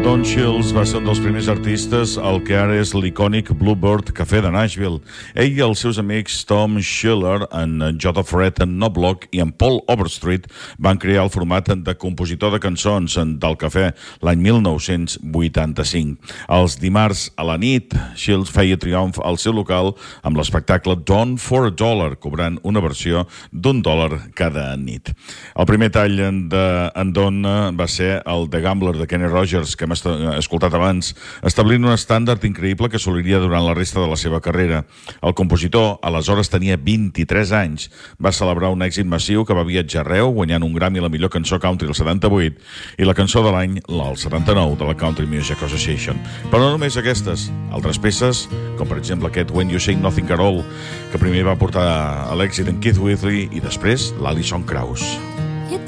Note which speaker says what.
Speaker 1: Don Shields va ser un dels primers artistes al que ara és l'icònic Bluebird Café de Nashville. Ell i els seus amics Tom Schiller, en J. Fred Knobloch i en Paul Overstreet van crear el format de compositor de cançons del cafè l'any 1985. Els dimarts a la nit, Shields feia triomf al seu local amb l'espectacle Don for a Dollar, cobrant una versió $1 cada nit. El primer tall d'en Don va ser el The Gambler de Kenny Rogers, que hem escoltat abans, establint un estàndard increïble que assoliria durant la resta de la seva carrera. El compositor, aleshores, tenia 23 anys. Va celebrar un èxit massiu que va viatjar arreu, guanyant un Grammy a la millor cançó country el 78 i la cançó de l'any, el 79, de la Country Music Association. Però no només aquestes, altres peces, com per exemple aquest When You Say Nothing at All, que primer va portar a l'èxit en Keith Whitley i després l'Alison Krauss.